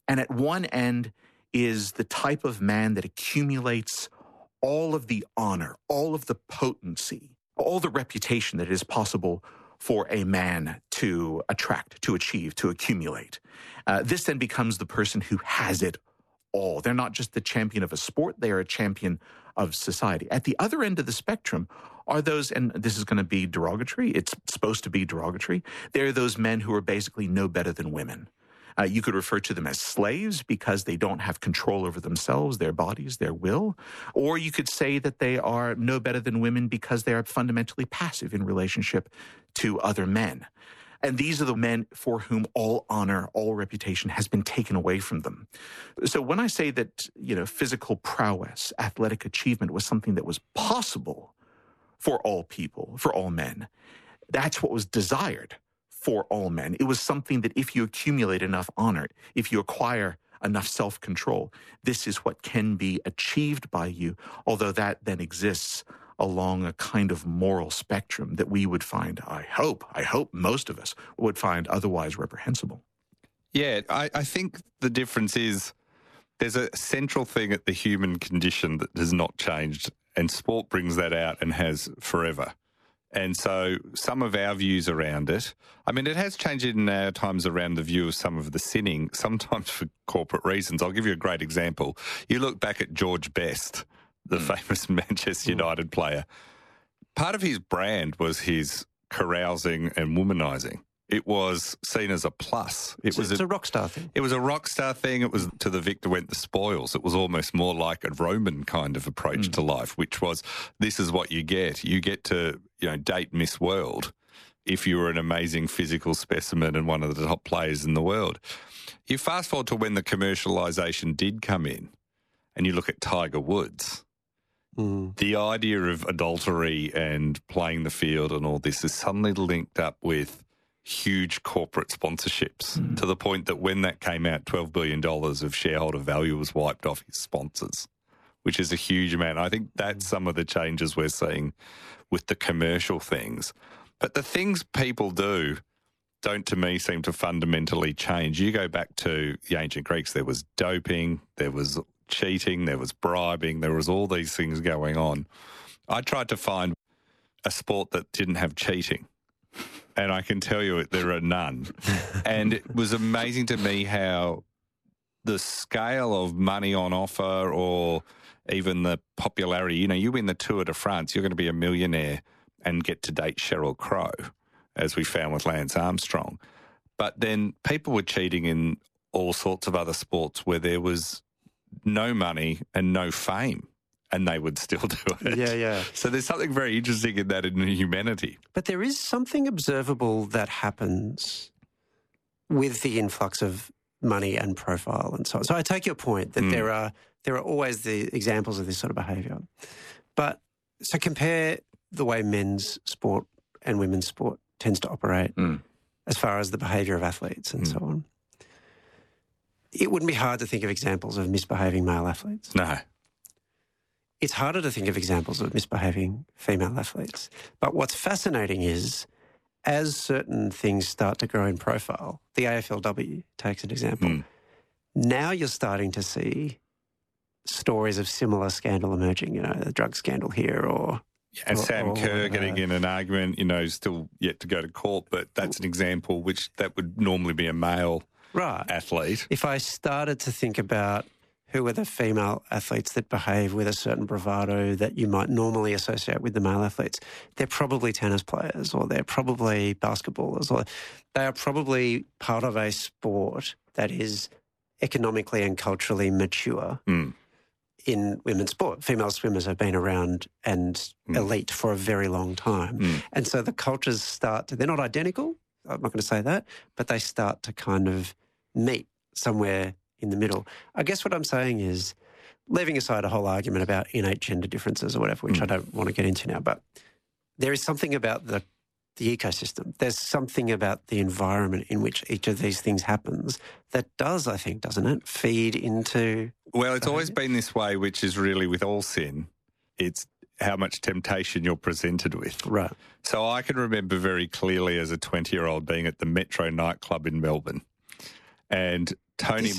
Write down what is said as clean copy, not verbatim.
And at one end is the type of man that accumulates all of the honor, all of the potency, all the reputation that is possible for a man to attract, to achieve, to accumulate. This then becomes the person who has it all. They're not just the champion of a sport, they are a champion of society. At the other end of the spectrum are those, and this is going to be derogatory, it's supposed to be derogatory, they're those men who are basically no better than women. You could refer to them as slaves because they don't have control over themselves, their bodies, their will. Or you could say that they are no better than women because they are fundamentally passive in relationship to other men. And these are the men for whom all honor, all reputation has been taken away from them. So when I say that, physical prowess, athletic achievement was something that was possible for all people, for all men, that's what was desired for all men. It was something that if you accumulate enough honor, if you acquire enough self-control, this is what can be achieved by you, although that then exists along a kind of moral spectrum that we would find, I hope most of us would find otherwise reprehensible. Yeah, I think the difference is there's a central thing at the human condition that has not changed, and sport brings that out and has forever. And so some of our views around it, it has changed in our times around the view of some of the sinning, sometimes for corporate reasons. I'll give you a great example. You look back at George Best, the famous Manchester United player. Part of his brand was his carousing and womanizing. It was seen as a plus. It's a rock star thing. It was a rock star thing. It was to the victor went the spoils. It was almost more like a Roman kind of approach to life, which was, this is what you get. You get to, date Miss World if you were an amazing physical specimen and one of the top players in the world. You fast forward to when the commercialisation did come in and you look at Tiger Woods. The idea of adultery and playing the field and all this is suddenly linked up with huge corporate sponsorships to the point that when that came out, $12 billion of shareholder value was wiped off his sponsors, which is a huge amount. I think that's some of the changes we're seeing with the commercial things. But the things people do don't, to me, seem to fundamentally change. You go back to the ancient Greeks, there was doping, there was cheating, there was bribing, there was all these things going on. I tried to find a sport that didn't have cheating. And I can tell you there are none. And it was amazing to me how the scale of money on offer or even the popularity, you win the Tour de France, you're going to be a millionaire and get to date Sheryl Crow, as we found with Lance Armstrong. But then people were cheating in all sorts of other sports where there was no money and no fame. And they would still do it. Yeah. So there's something very interesting in that in humanity. But there is something observable that happens with the influx of money and profile and so on. So I take your point that there are always the examples of this sort of behaviour. But so compare the way men's sport and women's sport tends to operate as far as the behaviour of athletes and so on. It wouldn't be hard to think of examples of misbehaving male athletes. No. It's harder to think of examples of misbehaving female athletes. But what's fascinating is, as certain things start to grow in profile, the AFLW takes an example, now you're starting to see stories of similar scandal emerging, the drug scandal here or... And Sam Kerr getting in an argument, still yet to go to court, but that's an example which that would normally be a male athlete. If I started to think about who are the female athletes that behave with a certain bravado that you might normally associate with the male athletes, they're probably tennis players or they're probably basketballers or they are probably part of a sport that is economically and culturally mature in women's sport. Female swimmers have been around and elite for a very long time. And so the cultures they're not identical, I'm not going to say that, but they start to kind of meet somewhere in the middle. I guess what I'm saying is, leaving aside a whole argument about innate gender differences or whatever, which I don't want to get into now, but there is something about the ecosystem. There's something about the environment in which each of these things happens that does, I think, doesn't it, feed into... Well, it's always been this way, which is really with all sin. It's how much temptation you're presented with. Right. So I can remember very clearly as a 20-year-old being at the Metro nightclub in Melbourne and Tony